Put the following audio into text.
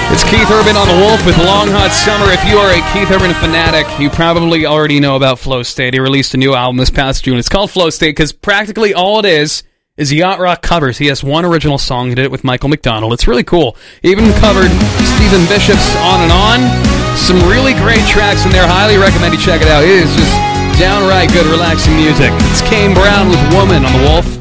It's Keith Urban on The Wolf with Long Hot Summer. If you are a Keith Urban fanatic, you probably already know about Flow State. He released a new album this past June. It's called Flow State because practically all it is yacht rock covers. He has one original song. He did it with Michael McDonald. It's really cool. He even covered Stephen Bishop's On and On. Some really great tracks in there. Highly recommend you check it out. It is just downright good, relaxing music. It's Kane Brown with Woman on The Wolf.